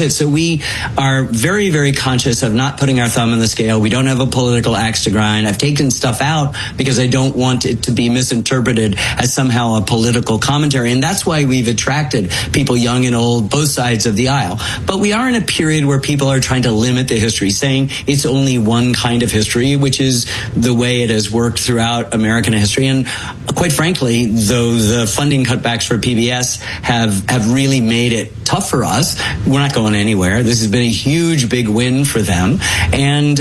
So we are very, very conscious of not putting our thumb on the scale. We don't have a political axe to grind. I've taken stuff out because I don't want it to be misinterpreted as somehow a political commentary. And that's why we've attracted people young and old, both sides of the aisle. But we are in a period where people are trying to limit the history, saying it's only one kind of history, which is the way it has worked throughout American history. And quite frankly, though the funding cutbacks for PBS have really made it tough for us, we're not going anywhere. This has been a huge, big win for them. And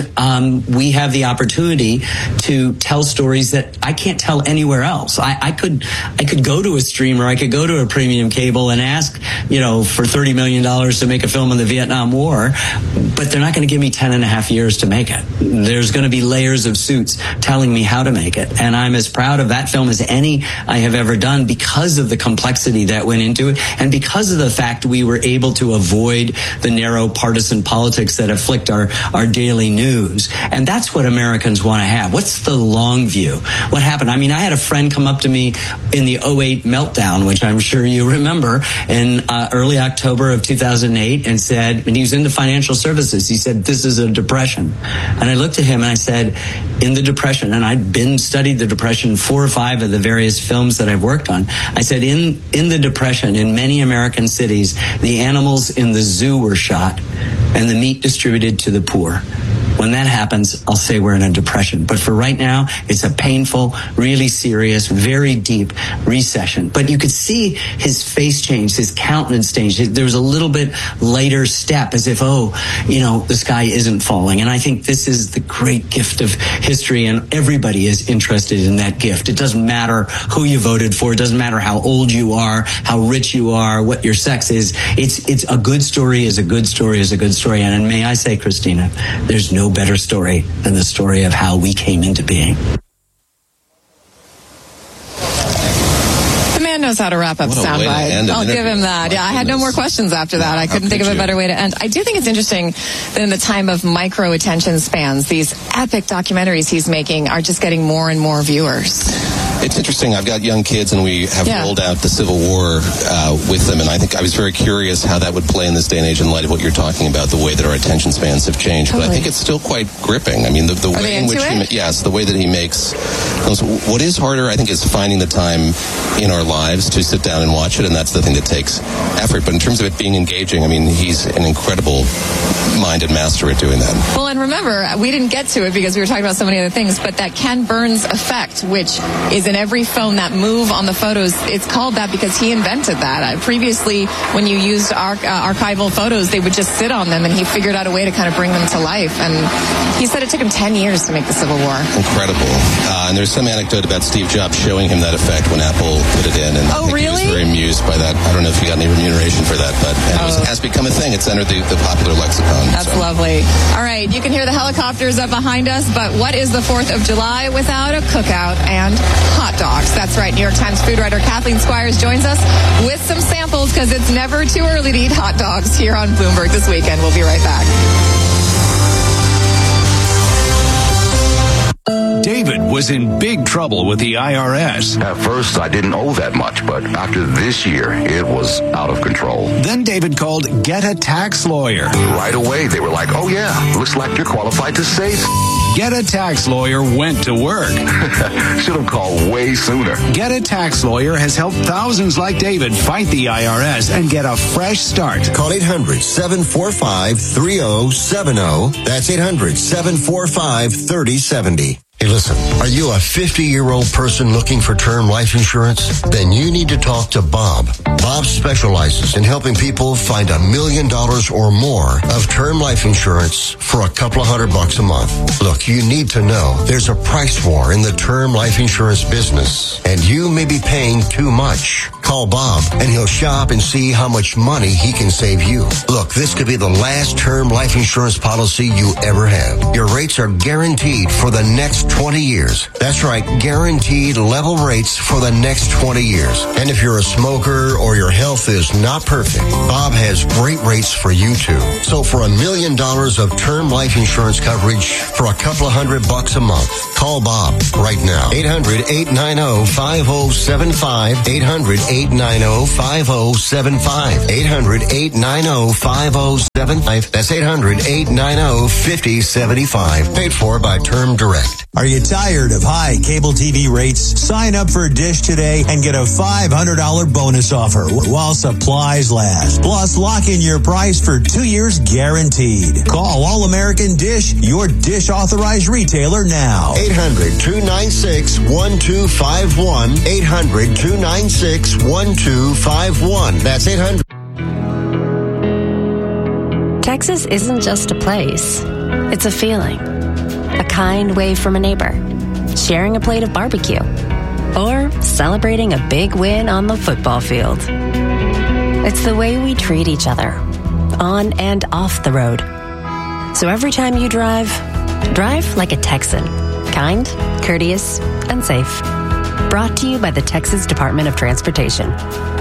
we have the opportunity to tell stories that I can't tell anywhere else. I could go to a streamer, I could go to a premium cable and ask, for $30 million to make a film on the Vietnam War, but they're not going to give me 10 and a half years to make it. There's going to be layers of suits telling me how to make it. And I'm as proud of that film as any I have ever done because of the complexity that went into it and because of the fact we were able to avoid the narrow partisan politics that afflict our daily news. And that's what Americans want to have. What's the long view? What happened? I mean, I had a friend come up to me in the 2008 meltdown, which I'm sure you remember, in early October of 2008 and said, and he was into financial services, he said, this is a depression. And I looked at him and I said, in the depression, and I'd studied the depression, 4 or 5 of the various films that I've worked on. I said, in the depression, in many American cities, the animals in the zoo were shot and the meat distributed to the poor. When that happens, I'll say we're in a depression. But for right now, it's a painful, really serious, very deep recession. But you could see his face change, his countenance change. There was a little bit lighter step as if, the sky isn't falling. And I think this is the great gift of history, and everybody is interested in that gift. It doesn't matter who you voted for. It doesn't matter how old you are, how rich you are, what your sex is. It's a good story is a good story is a good story. And may I say, Christina, there's no better story than the story of how we came into being. The man knows how to wrap up soundbite. I'll give him that. Yeah, I had no more questions after that. I couldn't think of a better way to end. I do think it's interesting that in the time of micro attention spans, these epic documentaries he's making are just getting more and more viewers. It's interesting. I've got young kids, and we have rolled out the Civil War with them, and I think I was very curious how that would play in this day and age in light of what you're talking about, the way that our attention spans have changed. Totally. But I think it's still quite gripping. I mean, the way in which the way that he makes films. What is harder, I think, is finding the time in our lives to sit down and watch it, and that's the thing that takes effort. But in terms of it being engaging, I mean, he's an incredible minded master at doing that. Well, and remember, we didn't get to it because we were talking about so many other things, but that Ken Burns effect, which is in every phone, that move on the photos, it's called that because he invented that. Previously, when you used archival photos, they would just sit on them, and he figured out a way to kind of bring them to life. And he said it took him 10 years to make the Civil War. Incredible. And there's some anecdote about Steve Jobs showing him that effect when Apple put it in. And I think really? He was very amused by that. I don't know if he got any remuneration for that, but it has become a thing. It's entered the popular lexicon. That's lovely. All right, you can hear the helicopters up behind us, but what is the 4th of July without a cookout and hot dogs? That's right. New York Times food writer Kathleen Squires joins us with some samples because it's never too early to eat hot dogs here on Bloomberg this weekend. We'll be right back. David was in big trouble with the IRS. At first, I didn't owe that much, but after this year, it was out of control. Then David called Get a Tax Lawyer. Right away, they were like, oh yeah, looks like you're qualified to save. Get a Tax Lawyer went to work. Should have called way sooner. Get a Tax Lawyer has helped thousands like David fight the IRS and get a fresh start. Call 800-745-3070. That's 800-745-3070. Hey, listen, are you a 50-year-old person looking for term life insurance? Then you need to talk to Bob. Bob specializes in helping people find $1 million or more of term life insurance for a couple of $100 a month. Look, you need to know there's a price war in the term life insurance business, and you may be paying too much. Call Bob, and he'll shop and see how much money he can save you. Look, this could be the last term life insurance policy you ever have. Your rates are guaranteed for the next 20 years. That's right, guaranteed level rates for the next 20 years. And if you're a smoker or your health is not perfect, Bob has great rates for you too. So for $1 million of term life insurance coverage for a couple of $100 a month, call Bob right now. 800-890-5075. 800-890-5075. 800-890-5075. That's 800-890-5075. Paid for by Term Direct. Are you tired of high cable TV rates? Sign up for Dish today and get a $500 bonus offer while supplies last. Plus, lock in your price for 2 years guaranteed. Call All American Dish, your Dish authorized retailer now. 800-296-1251. 800-296-1251. That's 800. Texas isn't just a place. It's a feeling. A kind wave from a neighbor. Sharing a plate of barbecue. Or celebrating a big win on the football field. It's the way we treat each other. On and off the road. So every time you drive like a Texan. Kind, courteous, and safe. Brought to you by the Texas Department of Transportation.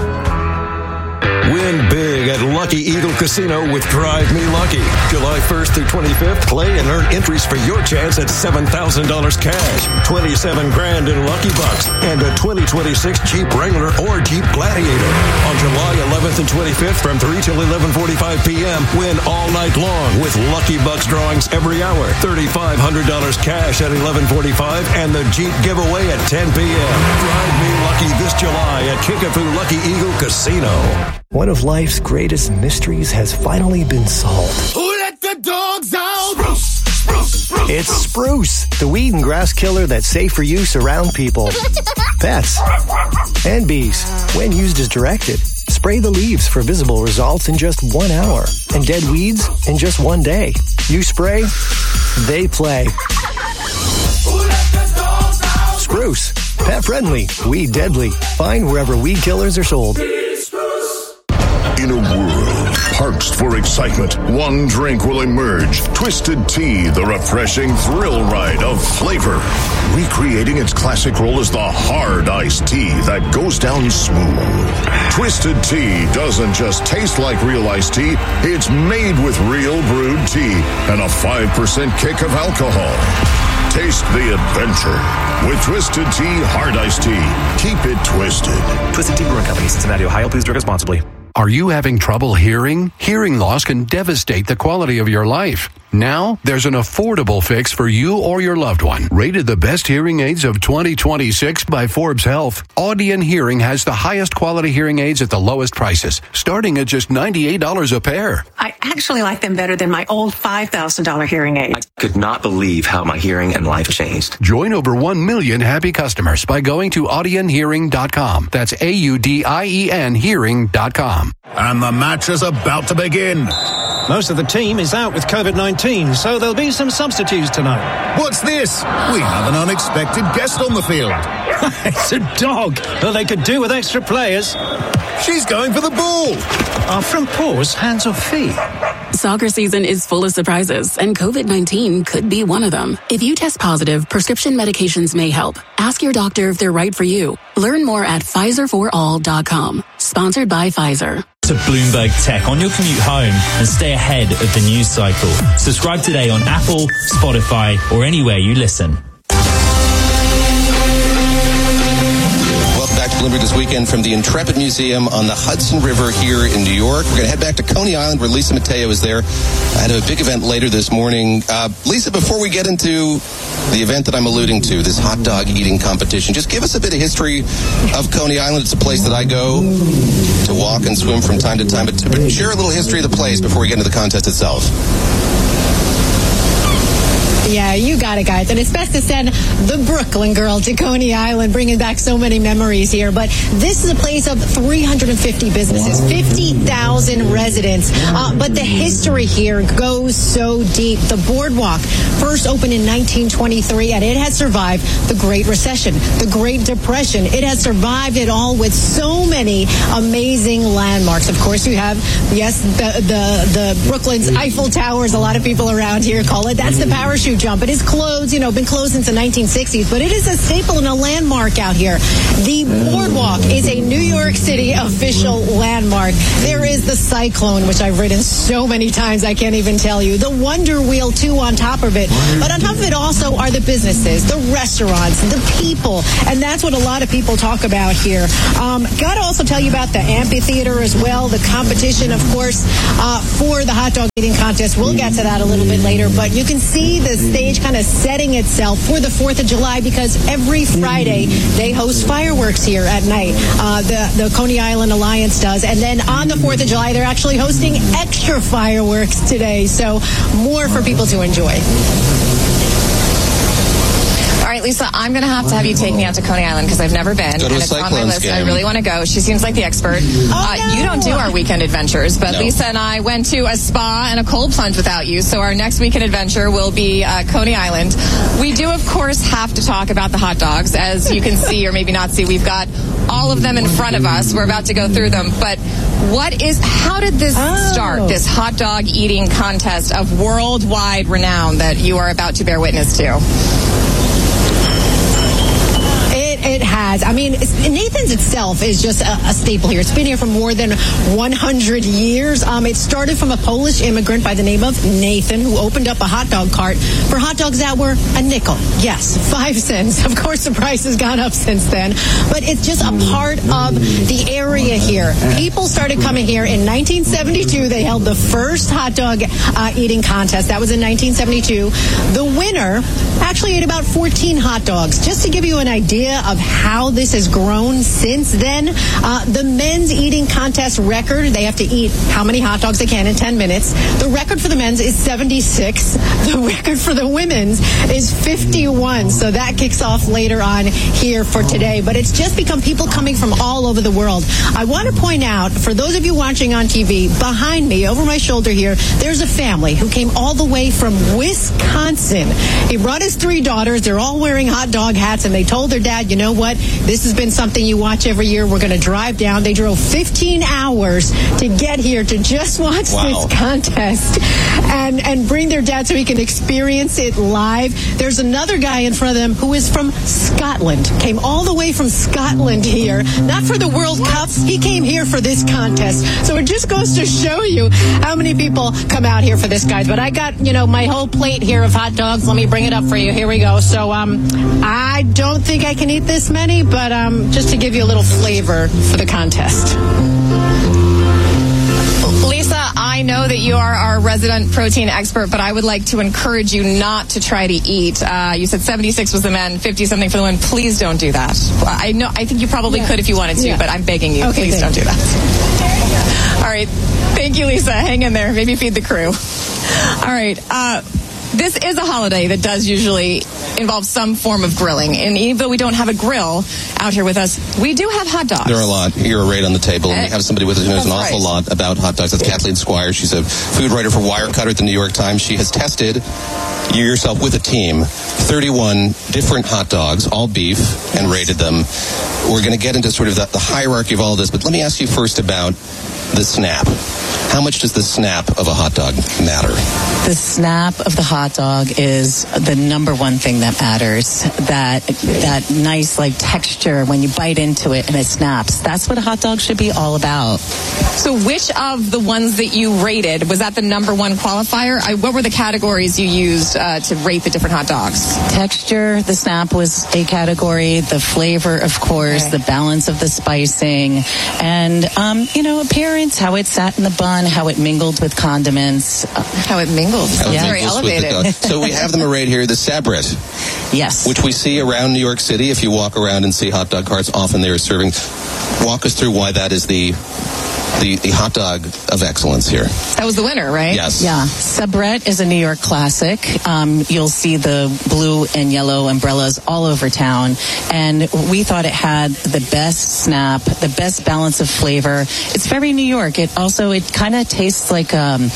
Win big at Lucky Eagle Casino with Drive Me Lucky. July 1st through 25th, play and earn entries for your chance at $7,000 cash, $27,000 in Lucky Bucks, and a 2026 Jeep Wrangler or Jeep Gladiator. On July 11th and 25th from 3 till 11:45 p.m., win all night long with Lucky Bucks drawings every hour, $3,500 cash at 11:45, and the Jeep giveaway at 10 p.m. Drive Me Lucky this July at Kickapoo Lucky Eagle Casino. One of life's greatest mysteries has finally been solved. Who let the dogs out? Spruce, spruce, spruce. It's Spruce, the weed and grass killer that's safe for use around people, pets, and bees. When used as directed, spray the leaves for visible results in just 1 hour and dead weeds in just 1 day. You spray, they play. Who let the dogs out? Spruce, pet friendly, weed deadly. Find wherever weed killers are sold. In a world parched for excitement, one drink will emerge. Twisted Tea, the refreshing thrill ride of flavor. Recreating its classic role as the hard iced tea that goes down smooth. Twisted Tea doesn't just taste like real iced tea, it's made with real brewed tea and a 5% kick of alcohol. Taste the adventure with Twisted Tea Hard Iced Tea. Keep it twisted. Twisted Tea Brewing Company, Cincinnati, Ohio. Please drink responsibly. Are you having trouble hearing? Hearing loss can devastate the quality of your life. Now, there's an affordable fix for you or your loved one. Rated the best hearing aids of 2026 by Forbes Health, Audion Hearing has the highest quality hearing aids at the lowest prices, starting at just $98 a pair. I actually like them better than my old $5,000 hearing aid. I could not believe how my hearing and life changed. Join over 1 million happy customers by going to audionhearing.com. That's AUDIEN hearing.com. And the match is about to begin. Most of the team is out with COVID-19, so there'll be some substitutes tonight. What's this? We have an unexpected guest on the field. It's a dog. Well, they could do with extra players. She's going for the ball. Are front paws hands or feet? Soccer season is full of surprises, and COVID-19 could be one of them. If you test positive, prescription medications may help. Ask your doctor if they're right for you. Learn more at PfizerForAll.com. Sponsored by Pfizer. To Bloomberg Tech on your commute home and stay ahead of the news cycle. Subscribe today on Apple, Spotify, or anywhere you listen. Welcome back to Bloomberg This Weekend from the Intrepid Museum on the Hudson River here in New York. We're going to head back to Coney Island where Lisa Mateo is there. I had a big event later this morning. Lisa, before we get into the event that I'm alluding to, this hot dog eating competition, just give us a bit of history of Coney Island. It's a place that I go to walk and swim from time to time, but share a little history of the place before we get into the contest itself. Yeah, you got it, guys. And it's best to send the Brooklyn girl to Coney Island, bringing back so many memories here. But this is a place of 350 businesses, 50,000 residents. But the history here goes so deep. The boardwalk first opened in 1923, and it has survived the Great Recession, the Great Depression. It has survived it all with so many amazing landmarks. Of course, you have, yes, the Brooklyn's Eiffel Tower, as a lot of people around here call it. That's the parachute jump. It is closed, been closed since the 1960s, but it is a staple and a landmark out here. The Boardwalk is a New York City official landmark. There is the Cyclone, which I've ridden so many times I can't even tell you. The Wonder Wheel, too, on top of it. But on top of it also are the businesses, the restaurants, the people, and that's what a lot of people talk about here. Got to also tell you about the amphitheater as well, the competition, of course, for the hot dog eating contest. We'll get to that a little bit later, but you can see the stage kind of setting itself for the 4th of July because every Friday they host fireworks here at night. The Coney Island Alliance does, and then on the 4th of July they're actually hosting extra fireworks today, so more for people to enjoy. All right, Lisa, I'm going to have you take me out to Coney Island because I've never been. Go to and it's on my list. Game. I really want to go. She seems like the expert. No. You don't do our weekend adventures, but no. Lisa and I went to a spa and a cold plunge without you, so our next weekend adventure will be Coney Island. We do, of course, have to talk about the hot dogs. As you can see, or maybe not see, we've got all of them in front of us. We're about to go through them, but how did this start, this hot dog eating contest of worldwide renown that you are about to bear witness to? It has. I mean, Nathan's itself is just a staple here. It's been here for more than 100 years. It started from a Polish immigrant by the name of Nathan who opened up a hot dog cart for hot dogs that were a nickel. Yes, 5 cents. Of course, the price has gone up since then. But it's just a part of the area here. People started coming here in 1972. They held the first hot dog eating contest. That was in 1972. The winner actually ate about 14 hot dogs. Just to give you an idea of how this has grown since then, the men's eating contest record, they have to eat how many hot dogs they can in 10 minutes. The record for the men's is 76. The record for the women's is 51. So that kicks off later on here for today. But it's just become people coming from all over the world. I want to point out, for those of you watching on TV, behind me, over my shoulder here, there's a family who came all the way from Wisconsin. He brought his 3 daughters. They're all wearing hot dog hats, and they told their dad, you know what? This has been something you watch every year. We're going to drive down. They drove 15 hours to get here to just watch this contest and bring their dad so he can experience it live. There's another guy in front of them who is from Scotland. Came all the way from Scotland here. Not for the World Cup. He came here for this contest. So it just goes to show you how many people come out here for this, guys. But I got, my whole plate here of hot dogs. Let me bring it up for you. Here we go. So I don't think I can eat this many, but just to give you a little flavor for the contest. Lisa, I know that you are our resident protein expert, but I would like to encourage you not to try to eat. You said 76 was the men, 50-something for the women. Please don't do that. I think you probably could if you wanted to, but I'm begging you, please don't do that. All right. Thank you, Lisa. Hang in there. Maybe feed the crew. All right. This is a holiday that does usually involve some form of grilling. And even though we don't have a grill out here with us, we do have hot dogs. There are a lot. You're right on the table. And we have somebody with us who knows an awful lot about hot dogs. That's Kathleen Squire. She's a food writer for Wirecutter at the New York Times. She has tested, you yourself with a team, 31 different hot dogs, all beef, and rated them. We're going to get into sort of the hierarchy of all of this, but let me ask you first about the snap. How much does the snap of a hot dog matter? The snap of the hot dog is the number one thing that matters. That nice texture when you bite into it and it snaps. That's what a hot dog should be all about. So which of the ones that you rated, was that the number one qualifier? What were the categories you used to rate the different hot dogs? Texture, the snap was a category. The flavor, of course, the balance of the spicing, and appearance, how it sat in the bun, how it mingled with condiments. How it mingled. Very elevated. So we have them arrayed here. The Sabret. Yes. Which we see around New York City. If you walk around and see hot dog carts, often they are serving. Walk us through why that is the hot dog of excellence here. That was the winner, right? Yes. Yeah. Sabret is a New York classic. You'll see the blue and yellow umbrellas all over town. And we thought it had the best snap, the best balance of flavor. It's very New York. It kind of tastes like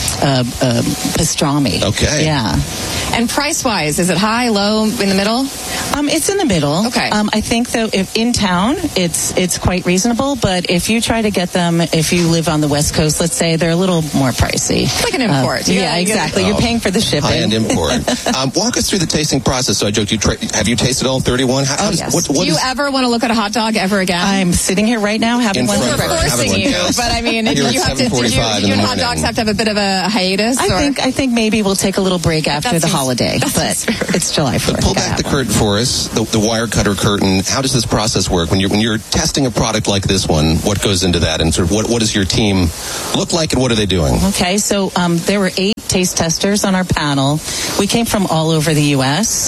pastrami. Okay. Yeah. And price-wise, is it high, low, in the middle? It's in the middle. Okay. I think, though, if in town, it's quite reasonable. But if you try to get them, if you you live on the West Coast, let's say, they're a little more pricey. It's like an import. Yeah, exactly. You're paying for the shipping. High-end import. Walk us through the tasting process. So I joked, have you tasted all 31? Yes. Do you ever want to look at a hot dog ever again? I'm sitting here right now having one. We're forcing you, but I mean, you have to. Did you and hot dogs have to have a bit of a hiatus? I think maybe we'll take a little break after the holiday, but it's July 4th. But pull back the curtain for us, the wire cutter curtain. How does this process work when you're testing a product like this one? What goes into that, and sort of what does your team look like, and what are they doing? Okay, so there were 8 taste testers on our panel. We came from all over the U.S.,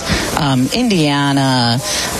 Indiana,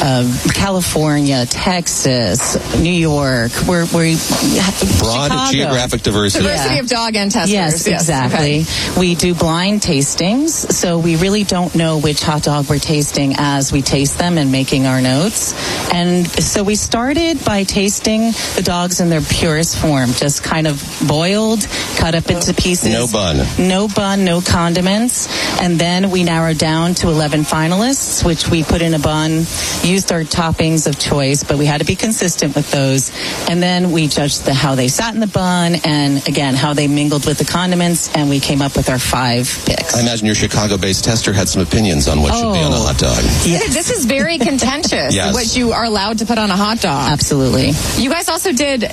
California, Texas, New York. We're broad Chicago. Geographic diversity. Diversity of dog and testers. Yes, exactly. Okay. We do blind tastings, so we really don't know which hot dog we're tasting as we taste them and making our notes. And so we started by tasting the dogs in their purest form, just kind of boiled, cut up into pieces. No bun, no condiments. And then we narrowed down to 11 finalists, which we put in a bun, used our toppings of choice, but we had to be consistent with those. And then we judged how they sat in the bun and, again, how they mingled with the condiments, and we came up with our 5 picks. I imagine your Chicago-based tester had some opinions on what should be on a hot dog. Yes. This is very contentious, yes. What you are allowed to put on a hot dog. Absolutely. You guys also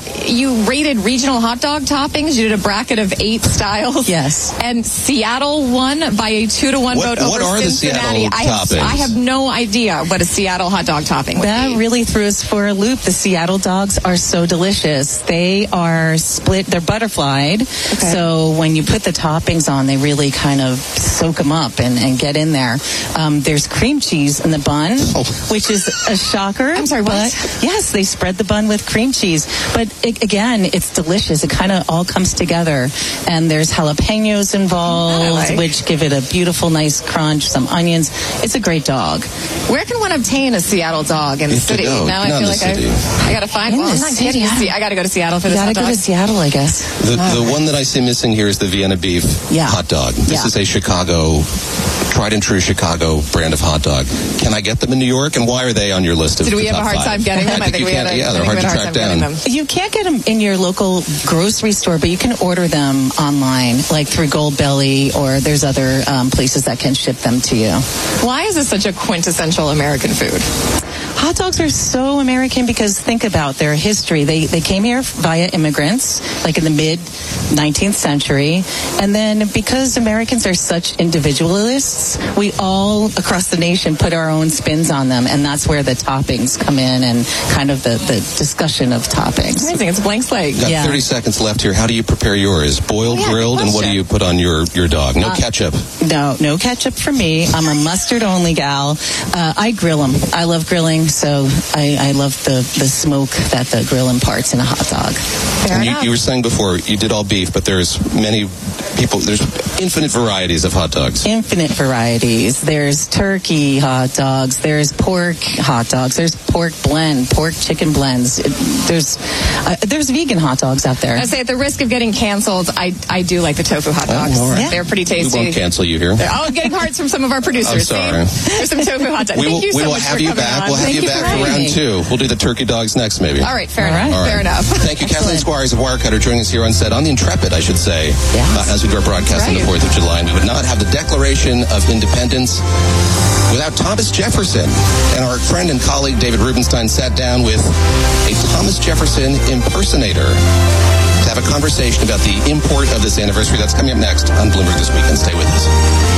you rated regional hot dog toppings. You did a bracket of 8 styles. Yes. And Seattle won by a 2-1 vote over Cincinnati. What are the Seattle toppings? I have no idea what a Seattle hot dog topping would be. Really threw us for a loop. The Seattle dogs are so delicious. They are split. They're butterflied. Okay. So when you put the toppings on, they really kind of soak them up and get in there. There's cream cheese in the bun, which is a shocker. I'm sorry, what? Yes, they spread the bun with cream cheese. But again, it's delicious. It kind of all comes together. And there's jalapenos involved, which give it a beautiful, nice crunch, some onions. It's a great dog. Where can one obtain a Seattle dog in the city? Now I feel like I got to find one. I got to go to Seattle for this hot dog. You got to go to Seattle, I guess. The one that I see missing here is the Vienna beef hot dog. This is a Chicago, tried and true Chicago brand of hot dog. Can I get them in New York, and why are they on your list of Did we have a hard time getting them? I think we had. Yeah, they're hard to track down. You can't get them in your local grocery store, but you can order them online, like through Goldbelly, or there's other places that can ship them to you. Why is this such a quintessential American food? Hot dogs are so American because think about their history. They came here via immigrants, like in the mid-19th century. And then because Americans are such individualists, we all across the nation put our own spins on them. And that's where the toppings come in and kind of the discussion of toppings. Amazing. It's a blank slate. Got 30 seconds left here. How do you prepare yours? Boiled, grilled, and what do you put on your dog? No ketchup? No ketchup for me. I'm a mustard-only gal. I grill them. I love grilling. So I love the smoke that the grill imparts in a hot dog. You were saying before, you did all beef, but there's many people, there's infinite varieties of hot dogs. Infinite varieties. There's turkey hot dogs. There's pork hot dogs. There's pork blend, pork chicken blends. There's vegan hot dogs out there. I say at the risk of getting canceled, I do like the tofu hot dogs. Right. They're pretty tasty. We won't cancel you here. I'm getting hearts from some of our producers. I'm sorry. There's some tofu hot dogs. Thank you so much for coming on. We'll have you back for round 2. We'll do the turkey dogs next, maybe. All right, fair enough. Fair enough. Thank you, Kathleen Squires of Wirecutter, joining us here on set on the Intrepid, I should say, as we do our broadcast on the 4th of July. And we would not have the Declaration of Independence without Thomas Jefferson. And our friend and colleague David Rubenstein sat down with a Thomas Jefferson impersonator to have a conversation about the import of this anniversary. That's coming up next on Bloomberg This Weekend. Stay with us.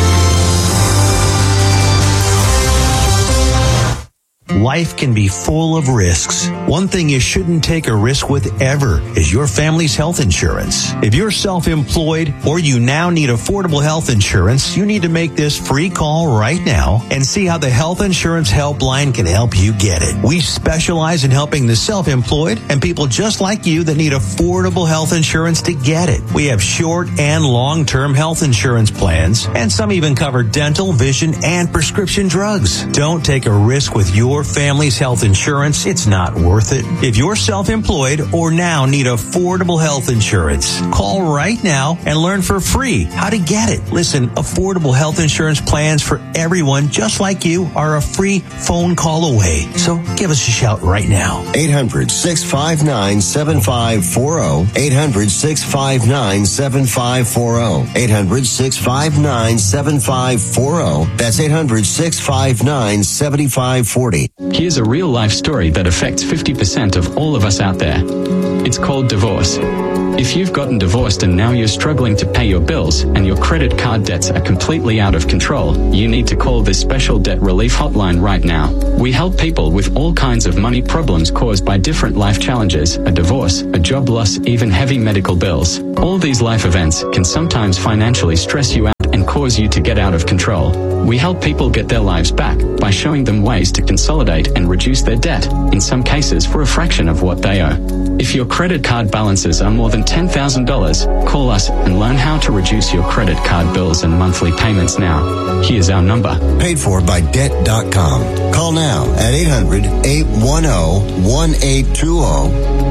Life can be full of risks. One thing you shouldn't take a risk with ever is your family's health insurance. If you're self-employed or you now need affordable health insurance, you need to make this free call right now and see how the Health Insurance Helpline can help you get it. We specialize in helping the self-employed and people just like you that need affordable health insurance to get it. We have short and long-term health insurance plans, and some even cover dental, vision, and prescription drugs. Don't take a risk with your family's health insurance, it's not worth it. If you're self-employed or now need affordable health insurance, call right now and learn for free how to get it. Listen, affordable health insurance plans for everyone just like you are a free phone call away. So give us a shout right now. 800-659-7540. 800-659-7540. 800-659-7540. That's 800-659-7540. Here's a real-life story that affects 50% of all of us out there. It's called divorce. If you've gotten divorced and now you're struggling to pay your bills and your credit card debts are completely out of control, you need to call this special debt relief hotline right now. We help people with all kinds of money problems caused by different life challenges, a divorce, a job loss, even heavy medical bills. All these life events can sometimes financially stress you out and cause you to get out of control. We help people get their lives back by showing them ways to consolidate and reduce their debt, in some cases for a fraction of what they owe. If your credit card balances are more than $10,000, call us and learn how to reduce your credit card bills and monthly payments now. Here's our number. Paid for by Debt.com. Call now at 800-810-1820.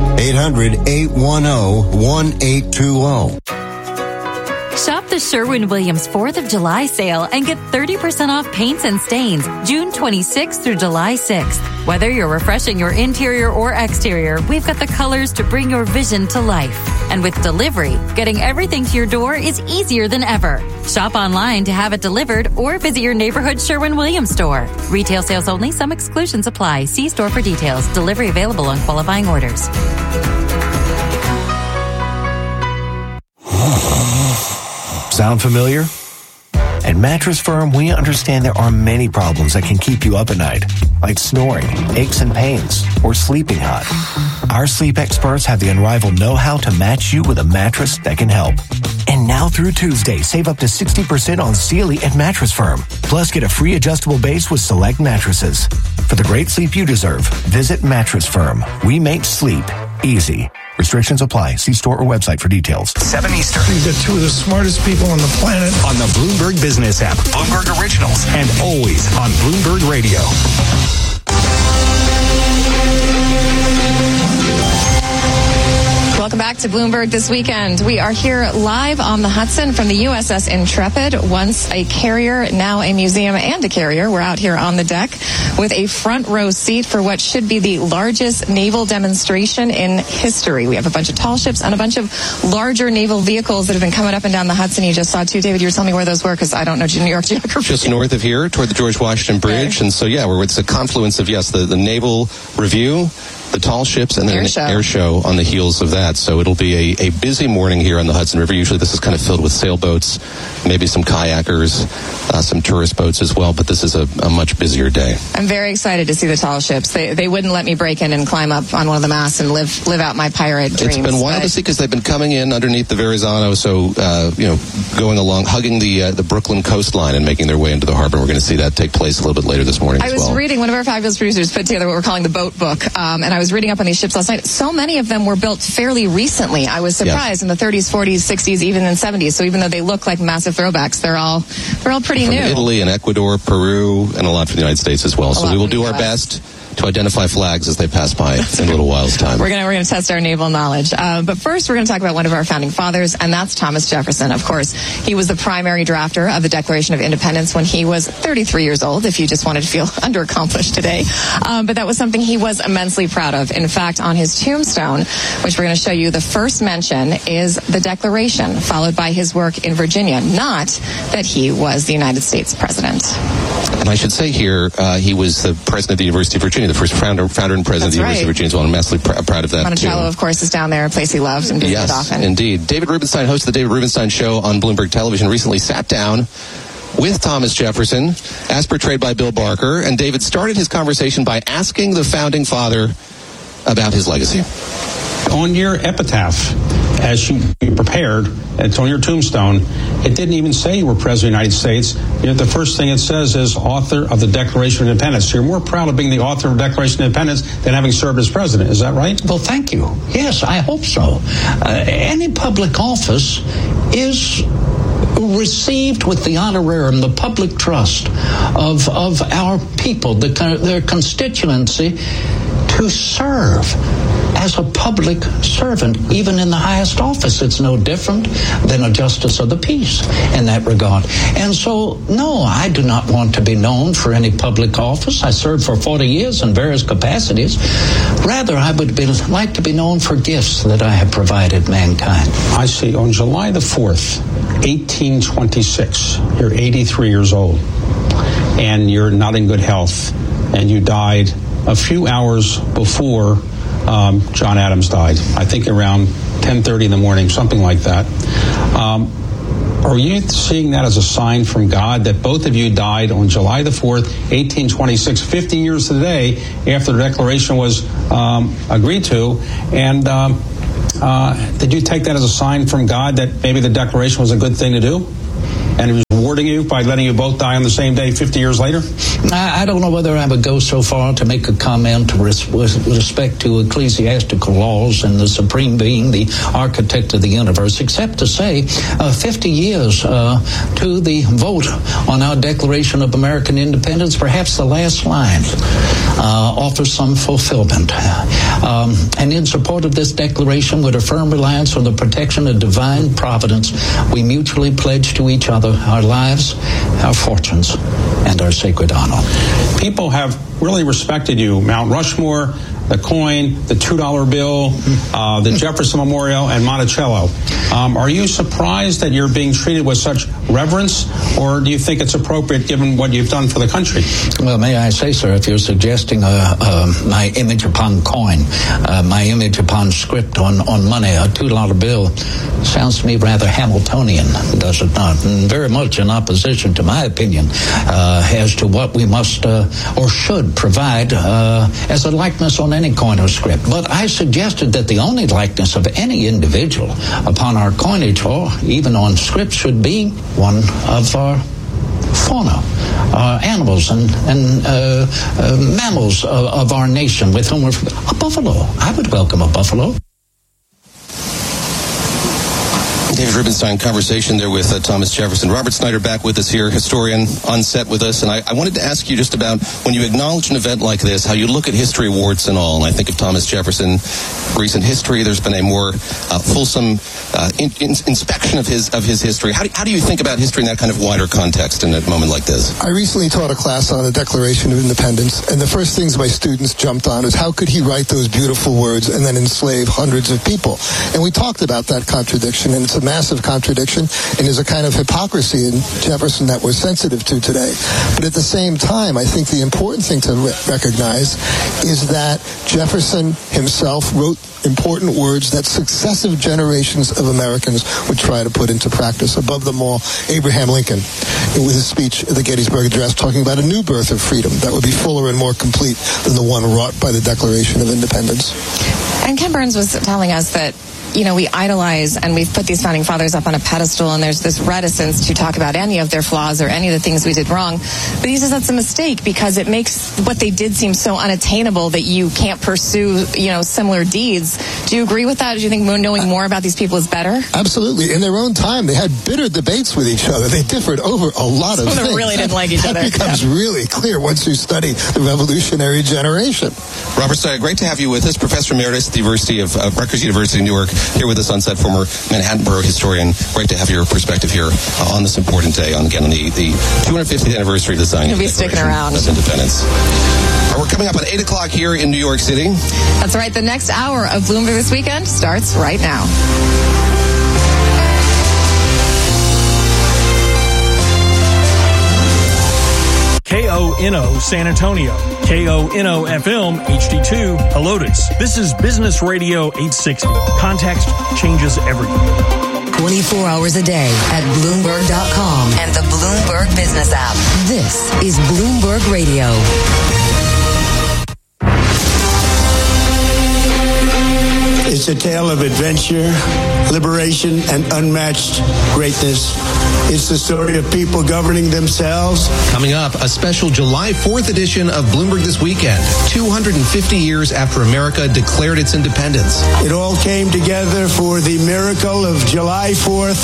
800-810-1820. Shop the Sherwin-Williams 4th of July sale and get 30% off paints and stains June 26th through July 6th. Whether you're refreshing your interior or exterior, we've got the colors to bring your vision to life. And with delivery, getting everything to your door is easier than ever. Shop online to have it delivered or visit your neighborhood Sherwin-Williams store. Retail sales only. Some exclusions apply. See store for details. Delivery available on qualifying orders. Sound familiar? At Mattress Firm, we understand there are many problems that can keep you up at night, like snoring, aches and pains, or sleeping hot. Our sleep experts have the unrivaled know-how to match you with a mattress that can help. And now through Tuesday, save up to 60% on Sealy at Mattress Firm. Plus, get a free adjustable base with select mattresses. For the great sleep you deserve, visit Mattress Firm. We make sleep easy. Restrictions apply. See store or website for details. 7 Eastern. You've got two of the smartest people on the planet. On the Bloomberg Business app, Bloomberg Originals, and always on Bloomberg Radio. Welcome back to Bloomberg This Weekend. We are here live on the Hudson from the USS Intrepid, once a carrier, now a museum and a carrier. We're out here on the deck with a front row seat for what should be the largest naval demonstration in history. We have a bunch of tall ships and a bunch of larger naval vehicles that have been coming up and down the Hudson. You just saw two. David, you were telling me where those were because I don't know New York geography. Just north of here toward the George Washington Bridge. Okay. And so, yeah, it's a confluence of, the Naval Review, the tall ships, and then an air show on the heels of that. So it'll be a busy morning here on the Hudson River. Usually this is kind of filled with sailboats, maybe some kayakers, some tourist boats as well, but this is a much busier day. I'm very excited to see the tall ships. They wouldn't let me break in and climb up on one of the masts and live out my pirate dreams. It's been wild to see because they've been coming in underneath the Verrazano, so going along, hugging the Brooklyn coastline and making their way into the harbor. We're going to see that take place a little bit later this morning as well. I was reading, one of our fabulous producers put together what we're calling the boat book, and I was reading up on these ships last night. So many of them were built fairly recently. I was surprised in the 30s, 40s, 60s, even in 70s. So even though they look like massive throwbacks, they're all pretty new. Italy and Ecuador, Peru, and a lot from the United States as well. So we will do our best to identify flags as they pass by in a little while's time. We're gonna test our naval knowledge. But first, we're going to talk about one of our founding fathers, and that's Thomas Jefferson. Of course, he was the primary drafter of the Declaration of Independence when he was 33 years old, if you just wanted to feel underaccomplished today. But that was something he was immensely proud of. In fact, on his tombstone, which we're going to show you, the first mention is the Declaration, followed by his work in Virginia, not that he was the United States president. And I should say here, he was the president of the University of Virginia, the first founder and president of the University of Virginia as well. I'm immensely proud of that, Monticello, of course, is down there, a place he loved and visited often. Yes, indeed. David Rubenstein, host of the David Rubenstein Show on Bloomberg Television, recently sat down with Thomas Jefferson, as portrayed by Bill Barker, and David started his conversation by asking the founding father about his legacy. On your epitaph, as you prepared, it's on your tombstone, it didn't even say you were President of the United States. The first thing it says is author of the Declaration of Independence. So you're more proud of being the author of the Declaration of Independence than having served as president. Is that right? Well, thank you. Yes, I hope so. Any public office is received with the honorarium, the public trust of our people, their constituency, to serve as a public servant, even in the highest office. It's no different than a justice of the peace in that regard. And so, no, I do not want to be known for any public office. I served for 40 years in various capacities. Rather, I would like to be known for gifts that I have provided mankind. I see. On July the 4th, 1826, you're 83 years old, and you're not in good health, and you died a few hours before John Adams died. I think around 10:30 in the morning, something like that. Are you seeing that as a sign from God that both of you died on July the 4th, 1826, 50 years today after the Declaration was agreed to? And did you take that as a sign from God that maybe the Declaration was a good thing to do? And he was rewarding you by letting you both die on the same day 50 years later? I don't know whether I would go so far to make a comment with respect to ecclesiastical laws and the Supreme Being, the architect of the universe, except to say 50 years to the vote on our Declaration of American Independence, perhaps the last line offers some fulfillment. And in support of this declaration, with a firm reliance on the protection of divine providence, we mutually pledge to each other our lives, our fortunes, and our sacred honor. People have really respected you. Mount Rushmore, the coin, the $2 bill, the Jefferson Memorial, and Monticello. Are you surprised that you're being treated with such reverence, or do you think it's appropriate given what you've done for the country? Well, may I say, sir, if you're suggesting my image upon coin, my image upon script on money, a $2 bill, sounds to me rather Hamiltonian, does it not? And very much in opposition to my opinion as to what we must or should provide as a likeness on any coin or script. But I suggested that the only likeness of any individual upon our coinage or even on script should be one of our fauna, animals and mammals of our nation with whom we're a buffalo. I would welcome a buffalo. David Rubenstein, conversation there with Thomas Jefferson. Robert Snyder back with us here, historian on set with us. And I wanted to ask you just about when you acknowledge an event like this, how you look at history, warts and all. And I think of Thomas Jefferson, recent history. There's been a more fulsome inspection of his history. How do you think about history in that kind of wider context in a moment like this? I recently taught a class on the Declaration of Independence, and the first things my students jumped on is how could he write those beautiful words and then enslave hundreds of people? And we talked about that contradiction, and it's a massive contradiction, and there's a kind of hypocrisy in Jefferson that we're sensitive to today. But at the same time, I think the important thing to recognize is that Jefferson himself wrote important words that successive generations of Americans would try to put into practice. Above them all, Abraham Lincoln, with his speech at the Gettysburg Address, talking about a new birth of freedom that would be fuller and more complete than the one wrought by the Declaration of Independence. And Ken Burns was telling us that, you know, we idolize and we've put these founding fathers up on a pedestal, and there's this reticence to talk about any of their flaws or any of the things we did wrong. But he says that's a mistake because it makes what they did seem so unattainable that you can't pursue, you know, similar deeds. Do you agree with that? Do you think knowing more about these people is better? Absolutely. In their own time, they had bitter debates with each other. They differed over a lot of things. They really didn't like each other. That becomes really clear once you study the revolutionary generation. Robert Steyer, great to have you with us. Professor Emeritus at the University of Rutgers University in Newark, here with us on set, former Manhattan Borough historian. Great to have your perspective here on this important day, on the 250th anniversary of the signing You'll be sticking around. of independence. We're coming up at 8 o'clock here in New York City. That's right. The next hour of Bloomberg This Weekend starts right now. KONO San Antonio, KONO FM HD2 Helotes. This is Business Radio 860. Context changes everything. 24 hours a day at Bloomberg.com and the Bloomberg Business app. This is Bloomberg Radio. It's It's a tale of adventure, liberation, and unmatched greatness. It's the story of people governing themselves. Coming up, a special July 4th edition of Bloomberg This Weekend, 250 years after America declared its independence. It all came together for the miracle of July 4th,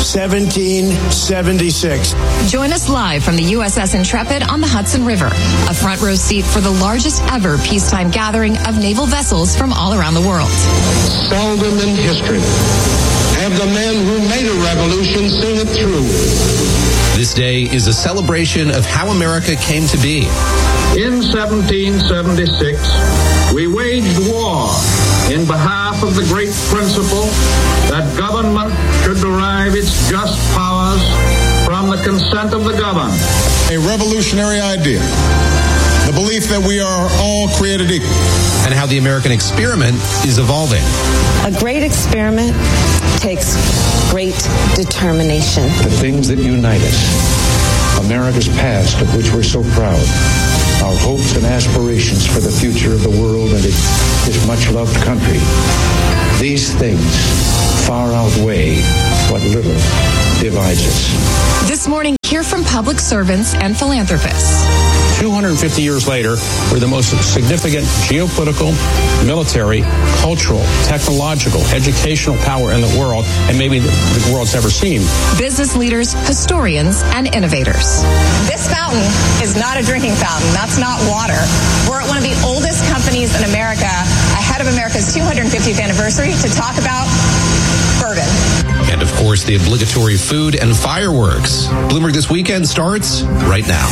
1776. Join us live from the USS Intrepid on the Hudson River, a front row seat for the largest ever peacetime gathering of naval vessels from all around the world. Seldom in history have the men who made a revolution seen it through. This day is a celebration of how America came to be. In 1776, we waged war in behalf of the great principle that government should derive its just powers from the consent of the governed. A revolutionary idea. The belief that we are all created equal. And how the American experiment is evolving. A great experiment takes great determination. The things that unite us, America's past of which we're so proud, our hopes and aspirations for the future of the world and this much-loved country, these things far outweigh what little divides us. This morning, hear from public servants and philanthropists. 250 years later, we're the most significant geopolitical, military, cultural, technological, educational power in the world, and maybe the world's ever seen. Business leaders, historians, and innovators. This fountain is not a drinking fountain. That's not water. We're at one of the oldest companies in America, ahead of America's 250th anniversary, to talk about bourbon. And of course, the obligatory food and fireworks. Bloomberg This Weekend starts right now.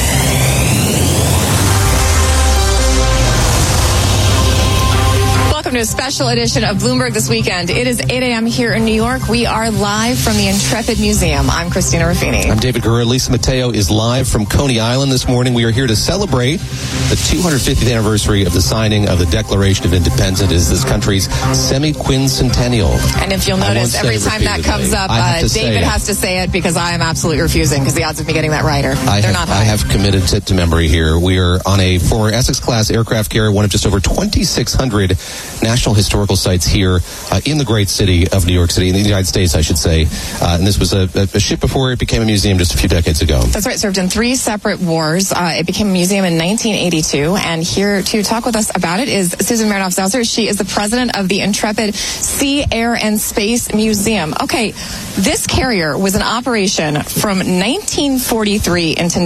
Welcome to a special edition of Bloomberg This Weekend. It is 8 a.m. here in New York. We are live from the Intrepid Museum. I'm Christina Ruffini. I'm David Gurr. Lisa Mateo is live from Coney Island this morning. We are here to celebrate the 250th anniversary of the signing of the Declaration of Independence. It is this country's semi-quincentennial. And if you'll notice, every time that comes up, David has to say it because I am absolutely refusing because the odds of me getting that right are not high. I have committed to memory here. We are on a former Essex-class aircraft carrier, one of just over 2,600 national historical sites here in the great city of New York City, in the United States, I should say. And this was a ship before it became a museum just a few decades ago. That's right. Served in 3 separate wars. It became a museum in 1982. And here to talk with us about it is Susan Marinoff-Zauser. She is the president of the Intrepid Sea, Air, and Space Museum. Okay, this carrier was in operation from 1943 into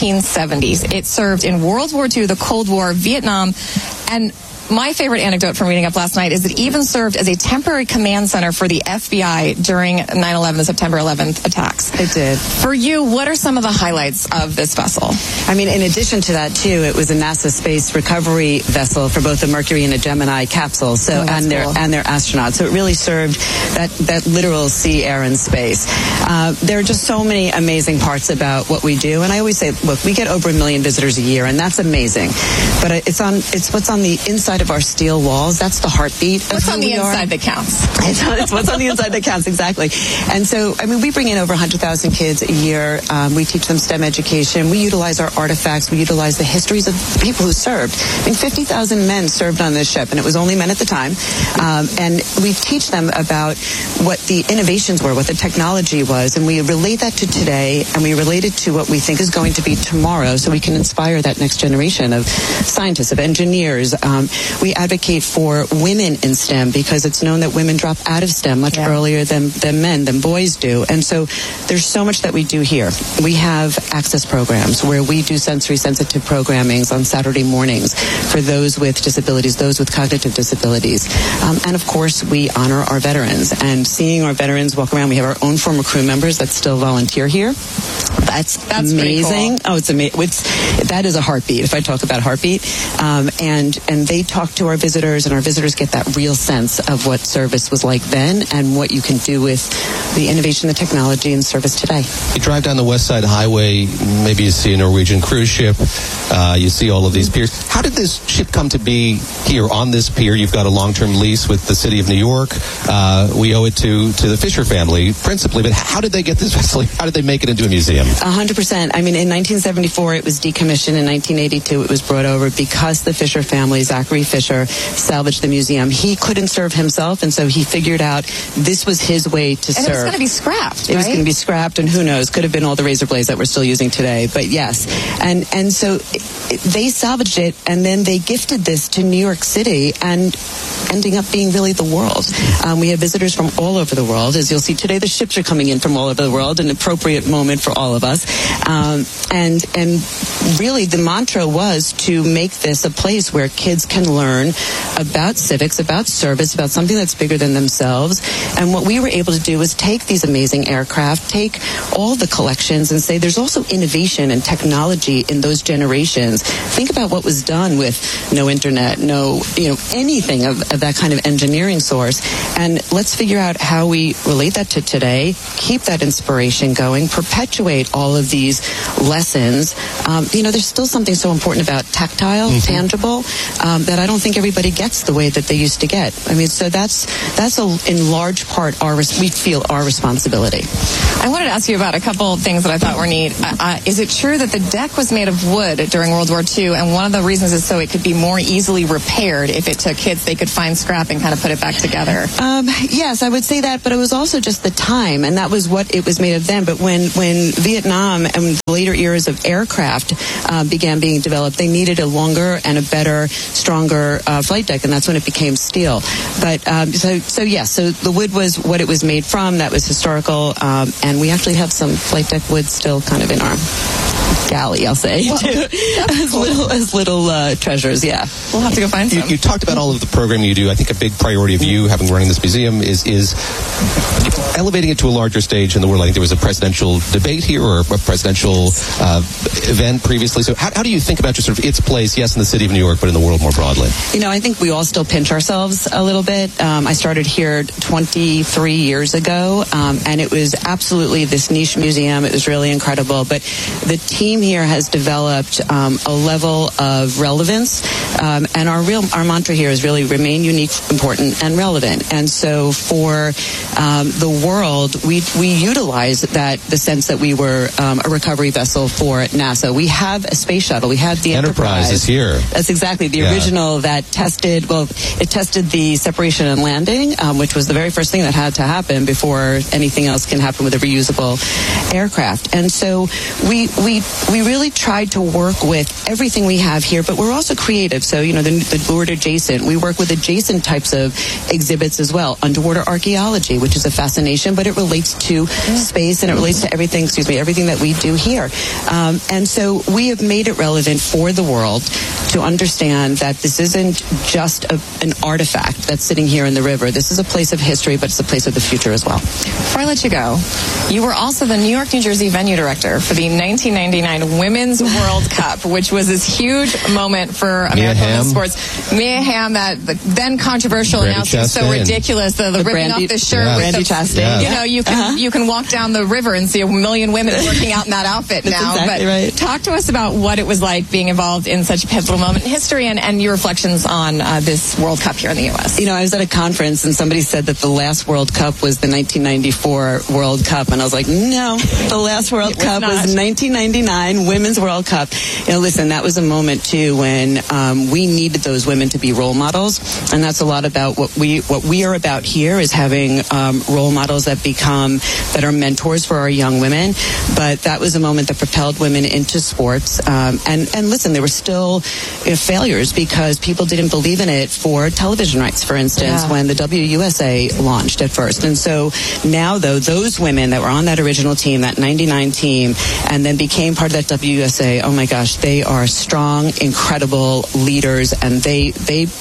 1970s. It served in World War II, the Cold War, Vietnam, and my favorite anecdote from reading up last night is it even served as a temporary command center for the FBI during 9/11, the September 11th attacks. It did. For you, what are some of the highlights of this vessel? I mean, in addition to that, too, it was a NASA space recovery vessel for both the Mercury and a Gemini capsule. So and their astronauts. So it really served that literal sea, air, and space. There are just so many amazing parts about what we do. And I always say, look, we get over 1 million visitors a year, and that's amazing. But it's what's on the inside of our steel walls. That's the heartbeat of what's on the inside that counts. It's what's on the inside that counts, exactly. And so, I mean, we bring in over 100,000 kids a year. We teach them STEM education. We utilize our artifacts. We utilize the histories of people who served. I mean, 50,000 men served on this ship, and it was only men at the time. And we teach them about what the innovations were, what the technology was, and we relate that to today, and we relate it to what we think is going to be tomorrow, so we can inspire that next generation of scientists, of engineers. We advocate for women in STEM because it's known that women drop out of STEM much earlier than boys do. And so there's so much that we do here. We have access programs where we do sensory sensitive programmings on Saturday mornings for those with disabilities, those with cognitive disabilities. And of course, we honor our veterans. And seeing our veterans walk around, we have our own former crew members that still volunteer here. That's amazing. Cool. Oh, it's amazing. That is a heartbeat, if I talk about heartbeat. And they talk to our visitors, and our visitors get that real sense of what service was like then and what you can do with the innovation, the technology, and service today. You drive down the West Side Highway, maybe you see a Norwegian cruise ship, you see all of these piers. How did this ship come to be here on this pier? You've got a long-term lease with the city of New York. We owe it to the Fisher family, principally, but how did they get this vessel? How did they make it into a museum? 100%. I mean, in 1974, it was decommissioned. In 1982, it was brought over because the Fisher family family, Zachary Fisher, salvaged the museum. He couldn't serve himself, and so he figured out this was his way to serve. And it was going to be scrapped, It was going to be scrapped, and who knows, could have been all the razor blades that we're still using today. But yes, and so they salvaged it, and then they gifted this to New York City, and ending up being really the world. We have visitors from all over the world. As you'll see today, the ships are coming in from all over the world, an appropriate moment for all of us. And really the mantra was to make this a place where kids can learn about civics, about service, about something that's bigger than themselves. And what we were able to do was take these amazing aircraft, take all the collections, and say there's also innovation and technology in those generations. Think about what was done with no internet, no, anything of that kind of engineering source. And let's figure out how we relate that to today, keep that inspiration going, perpetuate all of these lessons. There's still something so important about tactile, tangible, that I don't think everybody gets the way that they used to get. I mean, so that's in large part we feel our responsibility. I wanted to ask you about a couple of things that I thought were neat. Is it true that the deck was made of wood during World War II, and one of the reasons is so it could be more easily repaired if it took hits, they could find scrap and kind of put it back together? Yes, I would say that, but it was also just the time, and that was what it was made of then. But when Vietnam and the later eras of aircraft began being developed, they needed a longer and a better, stronger flight deck, and that's when it became steel. But so the wood was what it was made from. That was historical, and we actually have some flight deck wood still kind of in our galley, I'll say, as little treasures. Yeah, we'll have to go find some. You talked about all of the programming you do. I think a big priority of you having running this museum is elevating it to a larger stage in the world. I think there was a presidential debate here or a presidential event previously. So how do you think about just sort of its place, yes, in the city of New York, but in the world more broadly? I think we all still pinch ourselves a little bit. I started here 23 years ago, and it was absolutely this niche museum. It was really incredible. But the team here has developed a level of relevance, and our mantra here is really remain unique, important, and relevant. And so for the world, we utilize the sense that we were a recovery vessel for NASA. We have a space shuttle. We have the Enterprise is here. That's exactly the original that tested the separation and landing, which was the very first thing that had to happen before anything else can happen with a reusable aircraft. And so we really tried to work with everything we have here, but we're also creative. So, the word adjacent, we work with adjacent types of exhibits as well. Underwater archaeology, which is a fascination, but it relates to space and it relates to everything that we do here. And so we have made it relevant for the world to understand that this isn't just an artifact that's sitting here in the river. This is a place of history, but it's a place of the future as well. Before I let you go, you were also the New York, New Jersey venue director for the 1999 Women's World Cup, which was this huge moment for American women's sports. Mia Hamm, that then controversial announcement, so ridiculous, the ripping off the shirt with Brandy Chastain. You can walk down the river and see a million women working out in that outfit now. Exactly right. Talk to us about what it was like being involved in such a pivotal moment in history and your reflections on this World Cup here in the U.S. I was at a conference and somebody said that the last World Cup was the 1994 World Cup, and I was like, no, the last World Cup was 1999 Women's World Cup. Listen, that was a moment too when we needed those women to be role models, and that's a lot about what we are about here is having role models that are mentors for our young women. But that was a moment that propelled women into sports, and listen, there were still failures because people didn't believe in it for television rights, for instance, when the WUSA launched at first. And so now, though, those women that were on that original team, that 99 team, and then became part of that WUSA, oh my gosh, they are strong, incredible leaders, and they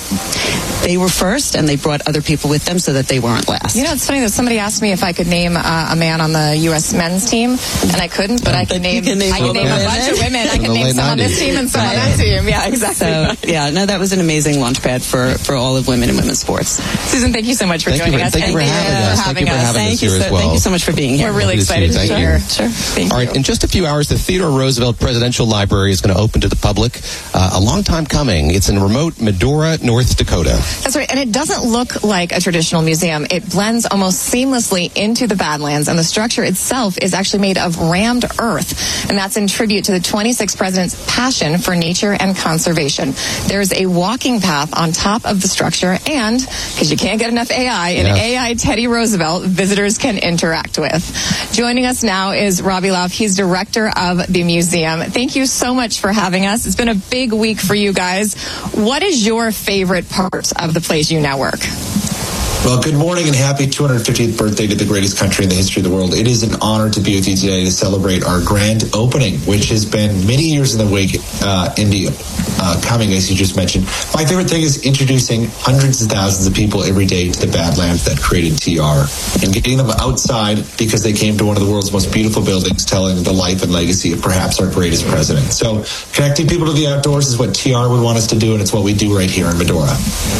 were first, and they brought other people with them so that they weren't last. It's funny that somebody asked me if I could name a man on the U.S. men's team, and I couldn't, but I can name a bunch of women. I can name some on this team and some on that team. Yeah, exactly. So, that was an amazing launchpad for all of women in women's sports. Susan, thank you so much for joining us. Thank you for having us. Thank you so much for being here. We're really excited to be here. Sure. All right, in just a few hours, the theater Theodore Roosevelt Presidential Library is going to open to the public. A long time coming. It's in remote Medora, North Dakota. That's right, and it doesn't look like a traditional museum. It blends almost seamlessly into the Badlands, and the structure itself is actually made of rammed earth, and that's in tribute to the 26th president's passion for nature and conservation. There's a walking path on top of the structure, and because you can't get enough AI, an AI Teddy Roosevelt visitors can interact with. Joining us now is Robbie Lauf. He's director of the museum. Thank you so much for having us. It's been a big week for you guys. What is your favorite part of the place you now work? Well, good morning and happy 250th birthday to the greatest country in the history of the world. It is an honor to be with you today to celebrate our grand opening, which has been many years in the wake, coming, as you just mentioned. My favorite thing is introducing hundreds of thousands of people every day to the Badlands that created TR and getting them outside because they came to one of the world's most beautiful buildings telling the life and legacy of perhaps our greatest president. So connecting people to the outdoors is what TR would want us to do, and it's what we do right here in Medora.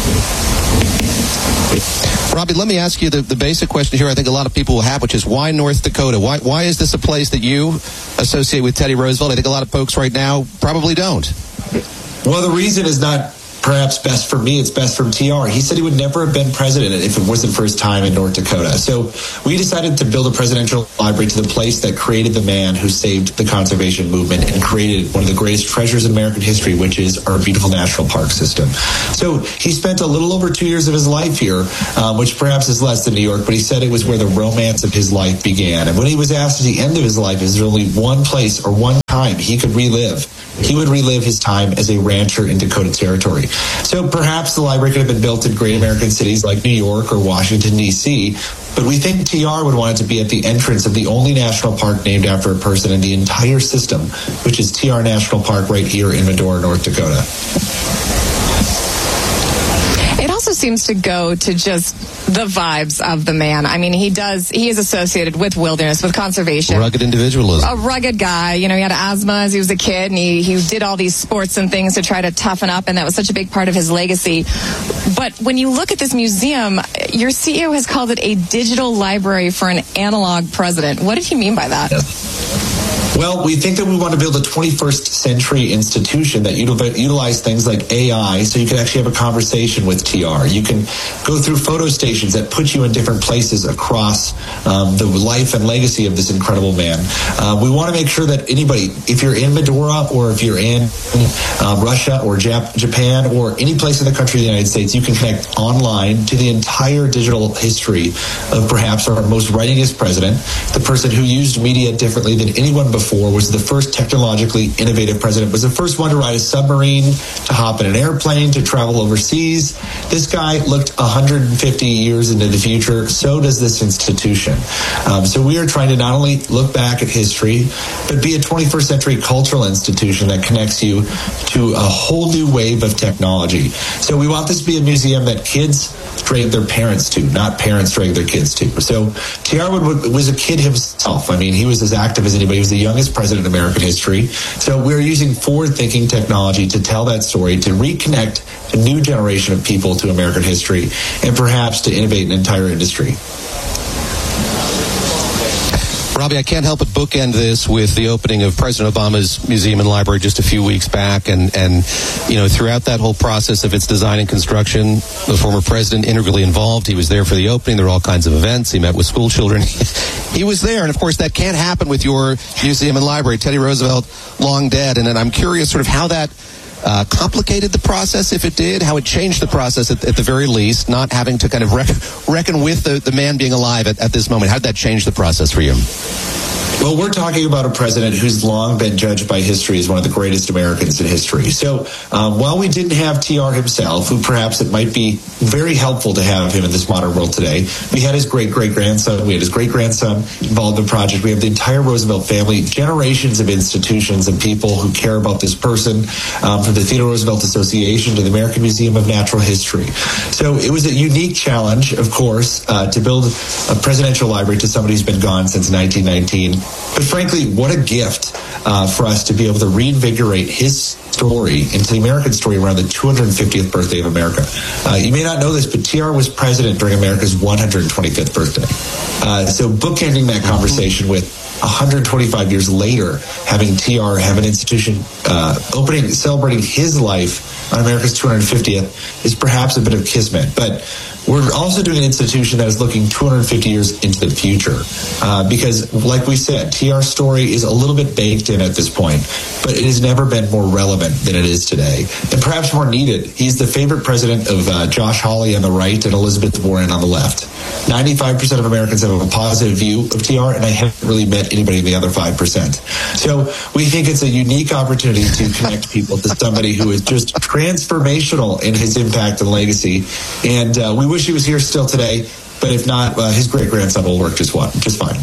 Robbie, let me ask you the basic question here I think a lot of people will have, which is why North Dakota? Why is this a place that you associate with Teddy Roosevelt? I think a lot of folks right now probably don't. Well, the reason is not perhaps best for me, it's best for TR. He said he would never have been president if it wasn't for his time in North Dakota. So we decided to build a presidential library to the place that created the man who saved the conservation movement and created one of the greatest treasures in American history, which is our beautiful national park system. So he spent a little over 2 years of his life here, which perhaps is less than New York, but he said it was where the romance of his life began. And when he was asked at the end of his life, is there only one place or one time he could relive? He would relive his time as a rancher in Dakota Territory. So perhaps the library could have been built in great American cities like New York or Washington, D.C., but we think TR would want it to be at the entrance of the only national park named after a person in the entire system, which is TR National Park right here in Medora, North Dakota. It also seems to go to just the vibes of the man. I mean, he is associated with wilderness, with conservation. Rugged individualism. A rugged guy. You know, he had asthma as he was a kid, and he did all these sports and things to try to toughen up, and that was such a big part of his legacy. But when you look at this museum, your CEO has called it a digital library for an analog president. What did he mean by that? Well, we think that we want to build a 21st century institution that utilize things like AI so you can actually have a conversation with TR. You can go through photo stations that put you in different places across the life and legacy of this incredible man. We want to make sure that anybody, if you're in Medora or if you're in Russia or Japan or any place in the country of the United States, you can connect online to the entire digital history of perhaps our most writingest president, the person who used media differently than anyone before, was the first technologically innovative president, was the first one to ride a submarine, to hop in an airplane, to travel overseas. This guy looked 150 years into the future. So does this institution. So we are trying to not only look back at history, but be a 21st century cultural institution that connects you to a whole new wave of technology. So we want this to be a museum that kids drag their parents to, not parents drag their kids to. So TR was a kid himself. I mean, he was as active as anybody. He was the youngest president in American history. So we're using forward-thinking technology to tell that story, to reconnect a new generation of people to American history, and perhaps to innovate an entire industry. Robbie, I can't help but bookend this with the opening of President Obama's museum and library just a few weeks back. And you know, throughout that whole process of its design and construction, the former president integrally involved. He was there for the opening. There were all kinds of events. He met with school children. He was there. And, of course, that can't happen with your museum and library. Teddy Roosevelt, long dead. And I'm curious sort of how that complicated the process, if it did, how it changed the process at the very least, not having to kind of reckon with the man being alive at this moment. How did that change the process for you? Well, we're talking about a president who's long been judged by history as one of the greatest Americans in history. So while we didn't have TR himself, who perhaps it might be very helpful to have him in this modern world today, we had his great-great-grandson. We had his great-grandson involved in the project. We have the entire Roosevelt family, generations of institutions and people who care about this person, from the Theodore Roosevelt Association to the American Museum of Natural History. So it was a unique challenge, of course, to build a presidential library to somebody who's been gone since 1919. But frankly, what a gift for us to be able to reinvigorate his story into the American story around the 250th birthday of America. You may not know this, but TR was president during America's 125th birthday. So bookending that conversation with 125 years later, having TR have an institution celebrating his life on America's 250th is perhaps a bit of kismet. But we're also doing an institution that is looking 250 years into the future. Because, like we said, TR's story is a little bit baked in at this point, but it has never been more relevant than it is today, and perhaps more needed. He's the favorite president of Josh Hawley on the right and Elizabeth Warren on the left. 95% of Americans have a positive view of TR, and I haven't really met anybody in the other 5%. So we think it's a unique opportunity to connect people to somebody who is just transformational in his impact and legacy. And we wish he was here still today, but if not, his great-grandson will work just fine.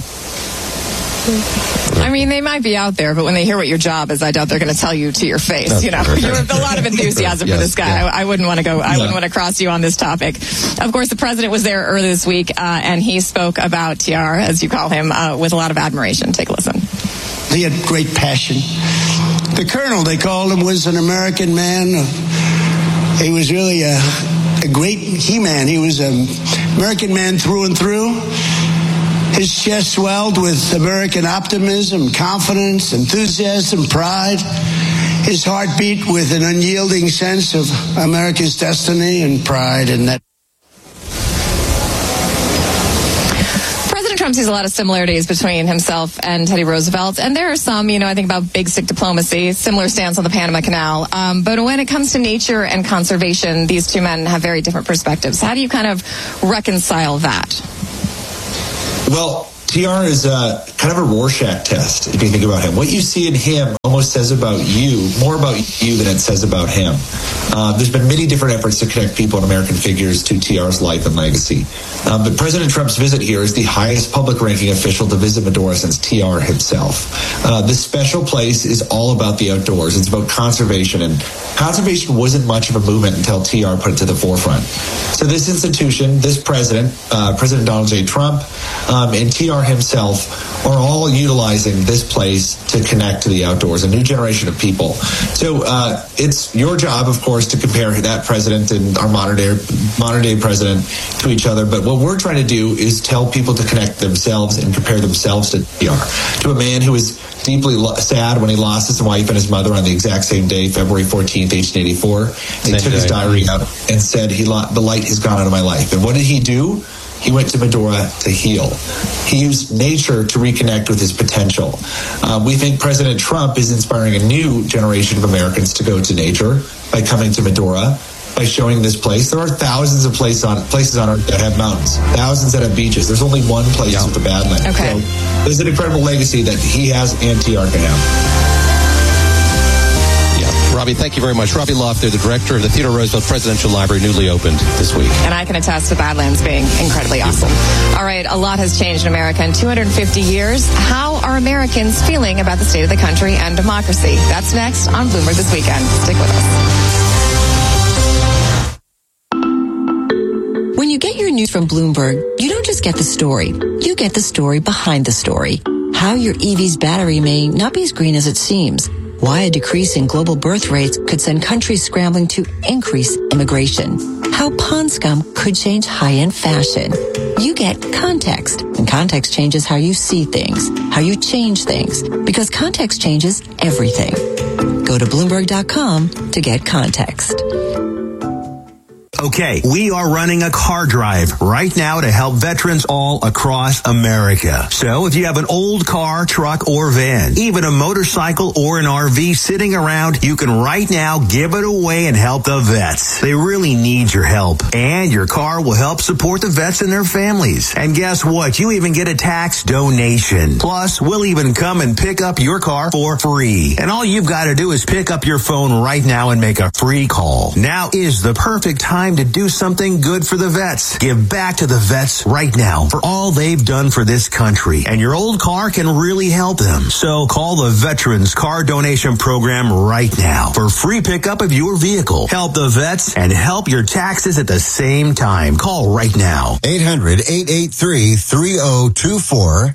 I mean, they might be out there, but when they hear what your job is, I doubt they're going to tell you to your face. You have a lot of enthusiasm for this guy. I wouldn't want to go. I wouldn't want to cross you on this topic. Of course, the president was there earlier this week, and he spoke about TR, as you call him, with a lot of admiration. Take a listen. He had great passion. The colonel, they called him, was an American man. He was really a great he-man. He was an American man through and through. His chest swelled with American optimism, confidence, enthusiasm, pride. His heart beat with an unyielding sense of America's destiny and pride in that. President Trump sees a lot of similarities between himself and Teddy Roosevelt, and there are some, I think about big stick diplomacy, similar stance on the Panama Canal. But when it comes to nature and conservation, these two men have very different perspectives. How do you kind of reconcile that? Well, TR is kind of a Rorschach test, if you think about him. What you see in him almost says about you, more about you than it says about him. There's been many different efforts to connect people and American figures to TR's life and legacy. But President Trump's visit here is the highest public-ranking official to visit Medora since TR himself. This special place is all about the outdoors. It's about conservation, and conservation wasn't much of a movement until TR put it to the forefront. So this institution, this president, President Donald J. Trump, and TR himself are all utilizing this place to connect to the outdoors, a new generation of people. So it's your job, of course, to compare that president and our modern day president to each other. But what we're trying to do is tell people to connect themselves and compare themselves to TR, to a man who was deeply sad when he lost his wife and his mother on the exact same day, February 14th, 1884. And he took his diary out and said, the light has gone out of my life. And what did he do? He went to Medora to heal. He used nature to reconnect with his potential. We think President Trump is inspiring a new generation of Americans to go to nature by coming to Medora, by showing this place. There are thousands of places on Earth that have mountains, thousands that have beaches. There's only one place with the Badlands. Okay. So there's an incredible legacy that he has and TR can have. Robbie, thank you very much. Robbie Loft, the director of the Theodore Roosevelt Presidential Library, newly opened this week. And I can attest to Badlands being incredibly awesome. All right, a lot has changed in America in 250 years. How are Americans feeling about the state of the country and democracy? That's next on Bloomberg This Weekend. Stick with us. When you get your news from Bloomberg, you don't just get the story. You get the story behind the story. How your EV's battery may not be as green as it seems. Why a decrease in global birth rates could send countries scrambling to increase immigration. How pond scum could change high-end fashion. You get context, and context changes how you see things, how you change things, because context changes everything. Go to Bloomberg.com to get context. Okay, we are running a car drive right now to help veterans all across America. So if you have an old car, truck, or van, even a motorcycle or an RV sitting around, you can right now give it away and help the vets. They really need your help. And your car will help support the vets and their families. And guess what? You even get a tax donation. Plus, we'll even come and pick up your car for free. And all you've got to do is pick up your phone right now and make a free call. Now is the perfect time to do something good for the vets. Give back to the vets right now for all they've done for this country. And your old car can really help them. So call the Veterans Car Donation Program right now for free pickup of your vehicle. Help the vets and help your taxes at the same time. Call right now. 800-883-3024.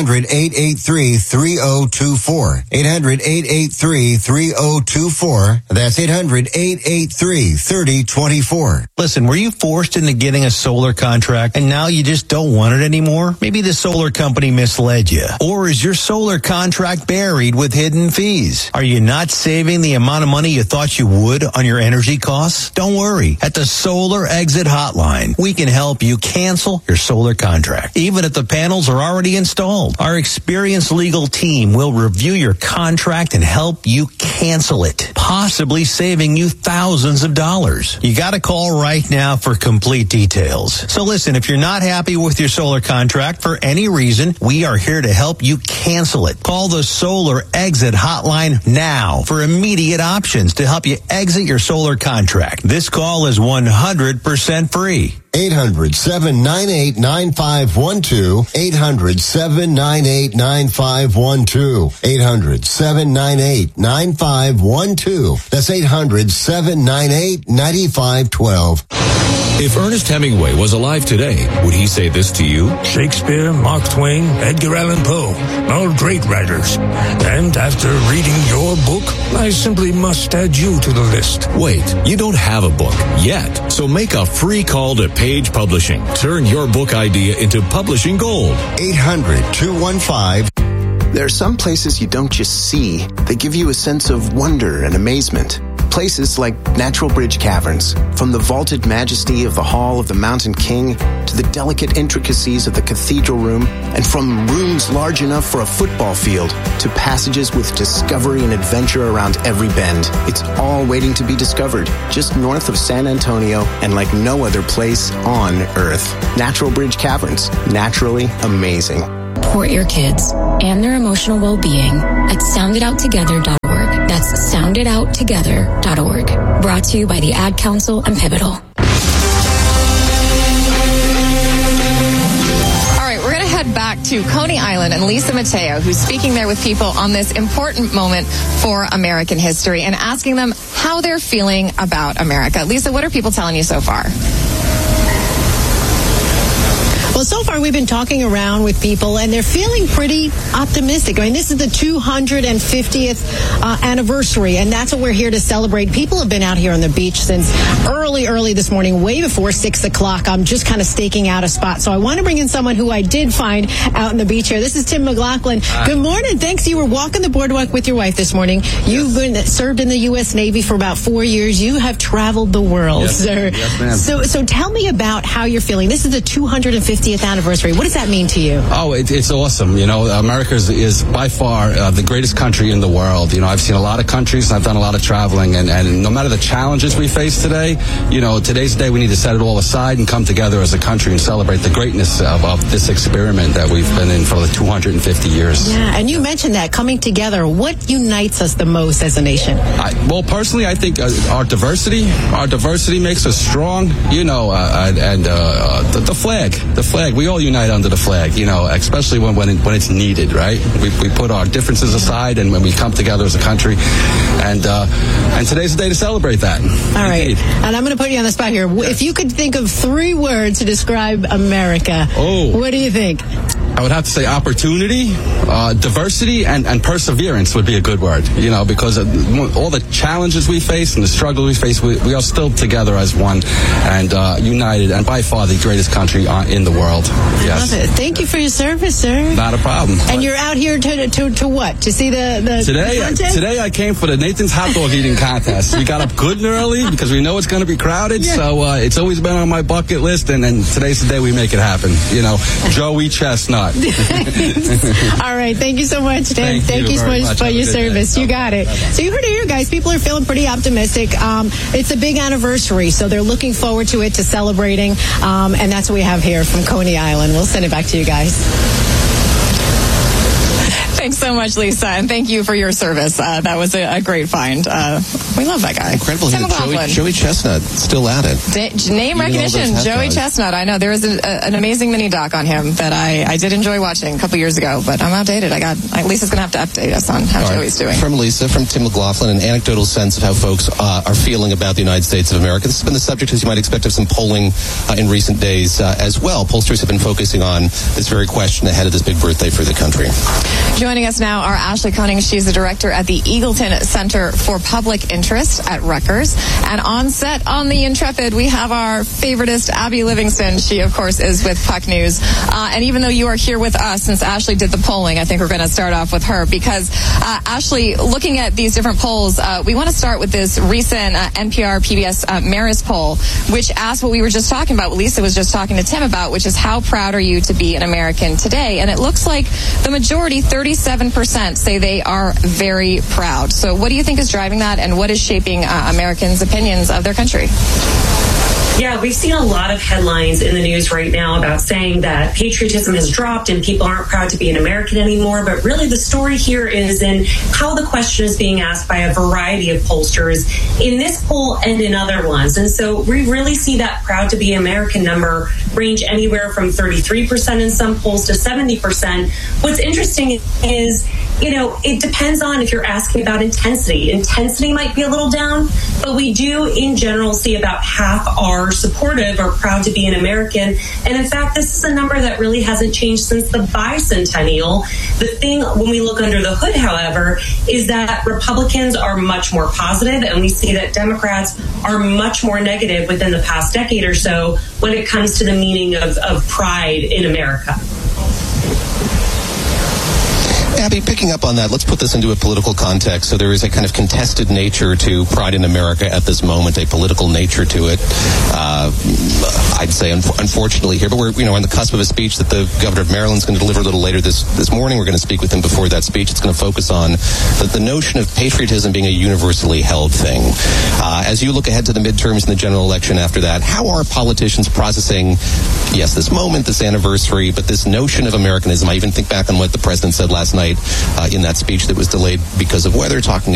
800-883-3024. 800-883-3024. That's 800-883-3024. 224. Listen, were you forced into getting a solar contract and now you just don't want it anymore? Maybe the solar company misled you. Or is your solar contract buried with hidden fees? Are you not saving the amount of money you thought you would on your energy costs? Don't worry. At the Solar Exit Hotline, we can help you cancel your solar contract, even if the panels are already installed. Our experienced legal team will review your contract and help you cancel it, possibly saving you thousands of dollars. You got to call right now for complete details. So listen, if you're not happy with your solar contract for any reason, we are here to help you cancel it. Call the Solar Exit Hotline now for immediate options to help you exit your solar contract. This call is 100% free. 800-798-9512. 800-798-9512. 800-798-9512. That's 800-798-9512. If Ernest Hemingway was alive today, would he say this to you? Shakespeare, Mark Twain, Edgar Allan Poe, all great writers. And after reading your book, I simply must add you to the list. Wait, you don't have a book yet, so make a free call to Page Publishing. Turn your book idea into publishing gold. 800-215. There are some places you don't just see. They give you a sense of wonder and amazement. Places like Natural Bridge Caverns. From the vaulted majesty of the Hall of the Mountain King to the delicate intricacies of the cathedral room, and from rooms large enough for a football field to passages with discovery and adventure around every bend. It's all waiting to be discovered, just north of San Antonio and like no other place on Earth. Natural Bridge Caverns. Naturally amazing. Support your kids and their emotional well-being at sounditouttogether.org. That's sounditouttogether.org. Brought to you by the Ad Council and Pivotal. All right, we're going to head back to Coney Island and Lisa Mateo, who's speaking there with people on this important moment for American history and asking them how they're feeling about America. Lisa, what are people telling you so far? Well, so far we've been talking around with people, and they're feeling pretty optimistic. I mean, this is the 250th anniversary, and that's what we're here to celebrate. People have been out here on the beach since early this morning, way before 6 o'clock. I'm just kind of staking out a spot. So I want to bring in someone who I did find out on the beach here. This is Tim McLaughlin. Good morning. Thanks. You were walking the boardwalk with your wife this morning. You've been served in the U.S. Navy for about 4 years. You have traveled the world, sir. Yes, ma'am. So tell me about how you're feeling. This is the 250th anniversary. What does that mean to you? Oh, it's awesome. You know, America is by far the greatest country in the world. You know, I've seen a lot of countries and I've done a lot of traveling, and no matter the challenges we face today, you know, today's the day we need to set it all aside and come together as a country and celebrate the greatness of this experiment that we've been in for the 250 years. Yeah, and you mentioned that, coming together. What unites us the most as a nation? Well, personally, I think our diversity makes us strong, you know, and the flag. We all unite under the flag, you know, especially when it's needed, right? We put our differences aside and when we come together as a country, and today's the day to celebrate that. All right, and I'm going to put you on the spot here. Yes. If you could think of 3 words to describe America, what do you think? I would have to say opportunity, diversity, and perseverance would be a good word, you know, because all the challenges we face and the struggles we face, we are still together as one and united, and by far the greatest country in the world. Yes. I love it. Thank you for your service, sir. Not a problem. And you're out here to what? To see the contest? Today I came for the Nathan's hot dog eating contest. We got up good and early because we know it's going to be crowded, so it's always been on my bucket list, and today's the day we make it happen. You know, Joey Chestnut. All right, thank you so much, Tim. Thank you so much for your service. You got it. So you heard it here, guys. People are feeling pretty optimistic. It's a big anniversary, so they're looking forward to it, to celebrating, and that's what we have here from Coney Island. We'll send it back to you guys. Thanks so much, Lisa, and thank you for your service. That was a great find. We love that guy. Incredible. Joey Chestnut, still at it. Name recognition, Joey Chestnut. I know there was an amazing mini doc on him that I did enjoy watching a couple years ago, but I'm outdated. Lisa's going to have to update us on how Joey's doing. From Lisa, from Tim McLaughlin, an anecdotal sense of how folks are feeling about the United States of America. This has been the subject, as you might expect, of some polling in recent days as well. Pollsters have been focusing on this very question ahead of this big birthday for the country. Joining Joining us now are Ashley Koenig. She's the director at the Eagleton Center for Public Interest at Rutgers. And on set on The Intrepid, we have our favoritist, Abby Livingston. She, of course, is with Puck News. And even though you are here with us, since Ashley did the polling, I think we're going to start off with her. Because, Ashley, looking at these different polls, we want to start with this recent NPR PBS Marist poll, which asked what we were just talking about, what Lisa was just talking to Tim about, which is how proud are you to be an American today? And it looks like the majority, 37%, say they are very proud. So what do you think is driving that, and what is shaping Americans' opinions of their country? Yeah, we've seen a lot of headlines in the news right now about saying that patriotism has dropped and people aren't proud to be an American anymore. But really the story here is in how the question is being asked by a variety of pollsters in this poll and in other ones. And so we really see that proud to be American number range anywhere from 33% in some polls to 70%. What's interesting is, you know, it depends on if you're asking about intensity. Intensity might be a little down, but we do in general see about half are supportive or proud to be an American. And in fact, this is a number that really hasn't changed since the bicentennial. The thing when we look under the hood, however, is that Republicans are much more positive, and we see that Democrats are much more negative within the past decade or so when it comes to the meaning of pride in America. Abby, picking up on that, let's put this into a political context. So there is a kind of contested nature to Pride in America at this moment, a political nature to it. I'd say, unfortunately here, but we're, on the cusp of a speech that the governor of Maryland's going to deliver a little later this morning. We're going to speak with him before that speech. It's going to focus on the notion of patriotism being a universally held thing. As you look ahead to the midterms and the general election after that, how are politicians processing, yes, this moment, this anniversary, but this notion of Americanism? I even think back on what the president said last night in that speech that was delayed because of weather, talking